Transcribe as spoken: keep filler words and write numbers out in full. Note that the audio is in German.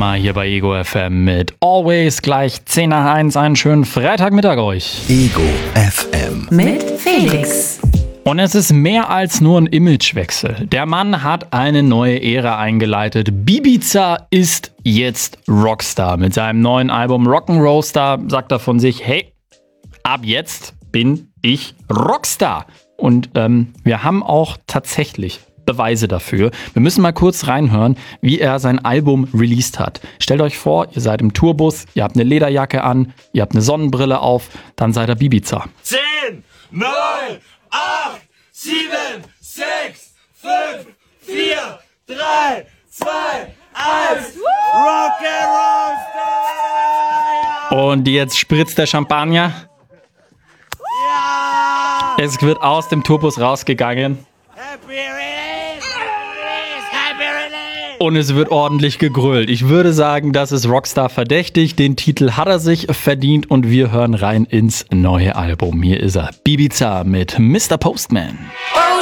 Summer hier bei Ego F M mit Always gleich zehn nach eins. Einen schönen Freitagmittag euch. Ego F M mit Felix. Und es ist mehr als nur ein Imagewechsel. Der Mann hat eine neue Ära eingeleitet. Bibiza ist jetzt Rockstar. Mit seinem neuen Album Rock'n'Roll Star sagt er von sich, hey, ab jetzt bin ich Rockstar. Und ähm, wir haben auch tatsächlich Beweise dafür. Wir müssen mal kurz reinhören, wie er sein Album released hat. Stellt euch vor, ihr seid im Tourbus, ihr habt eine Lederjacke an, ihr habt eine Sonnenbrille auf, dann seid ihr Bibiza. zehn, neun, acht, sieben, sechs, fünf, vier, drei, zwei, eins. Rock'n'Roll Star! Und jetzt spritzt der Champagner. Ja! Es wird aus dem Tourbus rausgegangen. Happy Release! Happy Release! Und es wird ordentlich gegrölt. Ich würde sagen, das ist Rockstar verdächtig. Den Titel hat er sich verdient und wir hören rein ins neue Album. Hier ist er, Bibiza mit Mister Postman. Oh!